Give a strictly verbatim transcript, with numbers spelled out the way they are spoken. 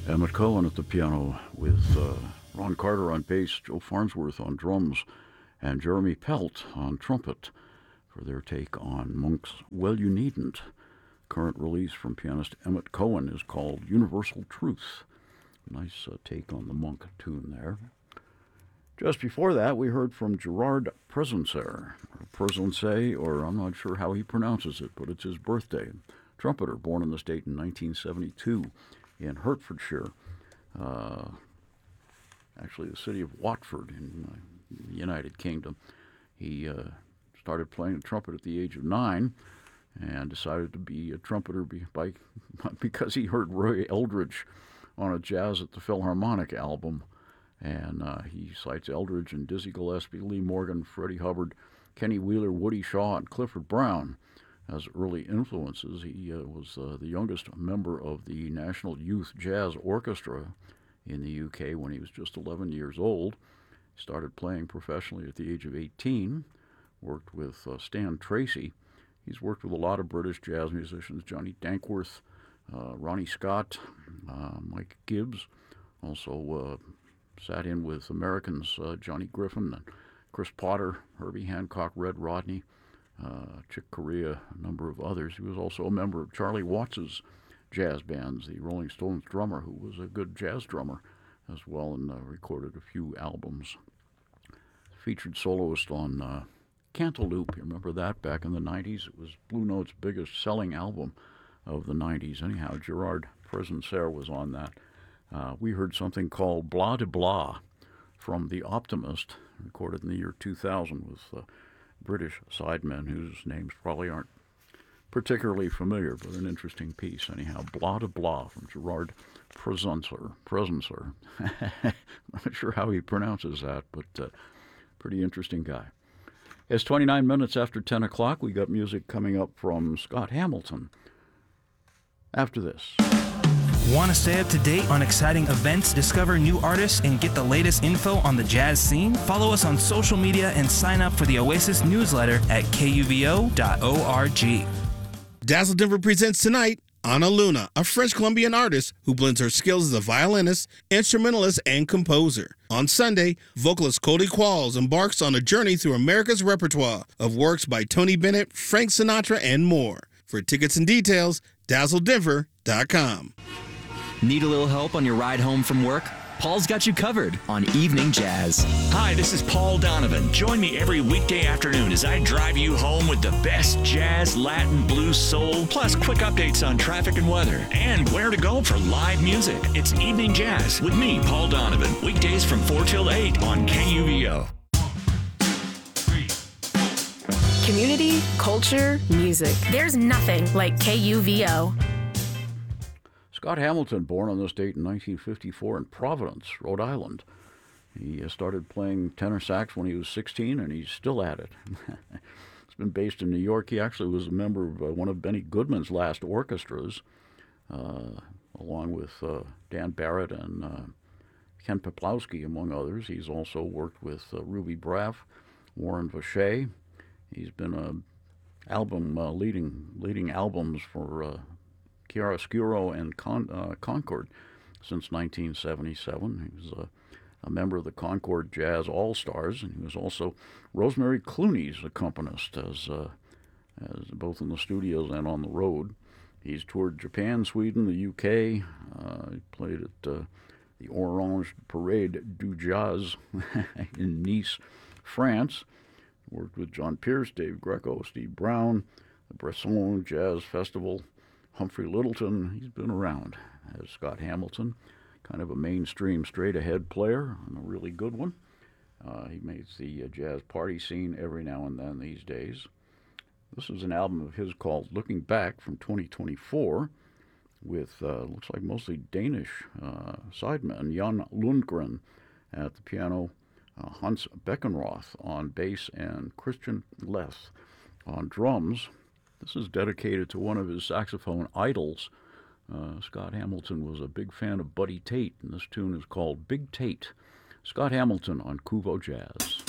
Emmett Cohen at the piano with uh, Ron Carter on bass, Joe Farnsworth on drums, and Jeremy Pelt on trumpet for their take on Monk's Well You Needn't. Current release from pianist Emmett Cohen is called Universal Truth. Nice uh, take on the Monk tune there. Just before that, we heard from Gerard Presencer, or Presence, or I'm not sure how he pronounces it, but it's his birthday. Trumpeter, born in the state in nineteen seventy-two in Hertfordshire, uh, actually the city of Watford in uh, the United Kingdom. He uh, started playing the trumpet at the age of nine and decided to be a trumpeter be, by, because he heard Roy Eldridge on a Jazz at the Philharmonic album. And uh, he cites Eldridge and Dizzy Gillespie, Lee Morgan, Freddie Hubbard, Kenny Wheeler, Woody Shaw, and Clifford Brown as early influences. He uh, was uh, the youngest member of the National Youth Jazz Orchestra in the U K when he was just eleven years old. He started playing professionally at the age of eighteen, worked with uh, Stan Tracy. He's worked with a lot of British jazz musicians, Johnny Dankworth, uh, Ronnie Scott, uh, Mike Gibbs, also uh, sat in with Americans uh, Johnny Griffin and Chris Potter, Herbie Hancock, Red Rodney, uh, Chick Corea, a number of others. He was also a member of Charlie Watts's jazz bands, the Rolling Stones drummer, who was a good jazz drummer as well, and uh, recorded a few albums. Featured soloist on uh, Cantaloupe. You remember that back in the nineties? It was Blue Note's biggest selling album of the nineties. Anyhow, Gerard Presencer was on that. Uh, we heard something called Blah de Blah from The Optimist, recorded in the year two thousand with uh, British sidemen whose names probably aren't particularly familiar, but an interesting piece. Anyhow, Blah de Blah from Gerard Presencer. Presencer. I'm not sure how he pronounces that, but uh, pretty interesting guy. It's twenty-nine minutes after ten o'clock. We got music coming up from Scott Hamilton. After this. Want to stay up to date on exciting events, discover new artists, and get the latest info on the jazz scene? Follow us on social media and sign up for the Oasis newsletter at K U V O dot org. Dazzle Denver presents tonight Ana Luna, a French Colombian artist who blends her skills as a violinist, instrumentalist, and composer. On Sunday, vocalist Cody Qualls embarks on a journey through America's repertoire of works by Tony Bennett, Frank Sinatra, and more. For tickets and details, dazzle denver dot com. Need a little help on your ride home from work? Paul's got you covered on Evening Jazz. Hi, this is Paul Donovan. Join me every weekday afternoon as I drive you home with the best jazz, Latin, blues, soul, plus quick updates on traffic and weather, and where to go for live music. It's Evening Jazz with me, Paul Donovan, weekdays from four till eight on K U V O. Community, culture, music. There's nothing like K U V O. Scott Hamilton, born on this date in nineteen fifty-four in Providence, Rhode Island. He uh, started playing tenor sax when he was sixteen, and he's still at it. He's been based in New York. He actually was a member of uh, one of Benny Goodman's last orchestras, uh, along with uh, Dan Barrett and uh, Ken Peplowski, among others. He's also worked with uh, Ruby Braff, Warren Vacher. He's been a album uh, leading leading albums for uh, Chiaroscuro and Con- uh, Concord since nineteen seventy-seven. He was a, a member of the Concord Jazz All-Stars, and he was also Rosemary Clooney's accompanist, as, uh, as both in the studios and on the road. He's toured Japan, Sweden, the U K. Uh, he played at uh, the Orange Parade du Jazz in Nice, France. Worked with John Pierce, Dave Greco, Steve Brown, the Bresson Jazz Festival, Humphrey Littleton. He's been around as Scott Hamilton, kind of a mainstream straight-ahead player, and a really good one. Uh, he makes the uh, jazz party scene every now and then these days. This is an album of his called Looking Back from twenty twenty-four with, uh, looks like mostly Danish uh, sidemen, Jan Lundgren at the piano, uh, Hans Beckenroth on bass, and Christian Leth on drums. This is dedicated to one of his saxophone idols. Uh, Scott Hamilton was a big fan of Buddy Tate, and this tune is called Big Tate. Scott Hamilton on Kuvo Jazz.